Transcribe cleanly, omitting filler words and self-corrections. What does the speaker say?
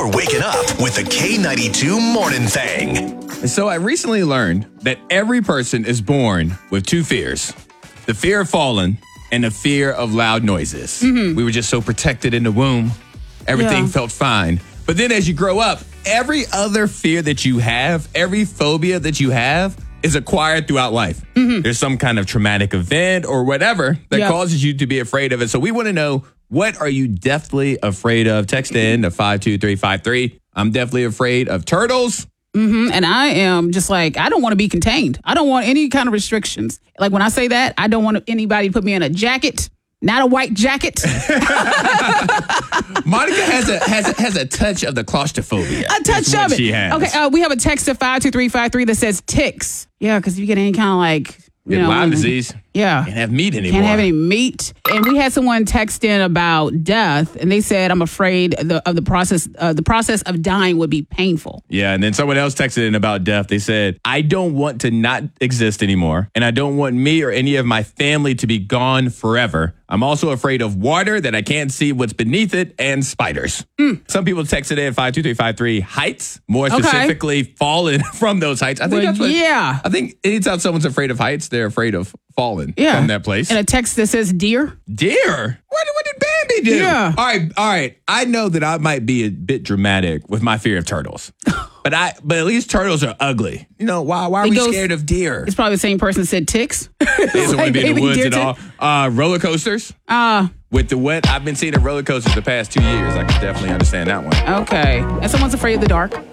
You're waking up with the K92 Morning Thing. So I recently learned that every person is born with two fears. The fear of falling and the fear of loud noises. We were just so protected in the womb. Everything felt fine. But then as you grow up, every other fear that you have, every phobia that you have is acquired throughout life. There's some kind of traumatic event or whatever that causes you to be afraid of it. So we want to know, what are you deathly afraid of? Text in to 52353. I'm definitely afraid of turtles. And I am just like, I don't want to be contained. I don't want any kind of restrictions. Like when I say that, I don't want anybody to put me in a jacket, not a white jacket. Monica has a touch of the claustrophobia. A touch of it. She has. Okay, we have a text to 52353 that says ticks. Yeah, because if you get any kind of like, Lyme disease. Yeah. Can't have meat anymore. Can't have any meat. And we had someone text in about death, and they said, I'm afraid of the process of dying would be painful. Yeah, and then someone else texted in about death. They said, I don't want to not exist anymore, and I don't want me or any of my family to be gone forever. I'm also afraid of water, that I can't see what's beneath it, and spiders. Some people texted in 52353 heights, more specifically falling from those heights. I think that's what, I think anytime someone's afraid of heights, they're afraid of falling from that place. And a text that says deer. Deer? What did Bambi do? Yeah. All right. I know that I might be a bit dramatic with my fear of turtles. But at least turtles are ugly. You know, why are we scared of deer? It's probably the same person that said ticks. They doesn't want to be in the woods at all. Roller coasters. With the wet, I've been seeing the roller coasters the past 2 years. I can definitely understand that one. Okay. And someone's afraid of the dark.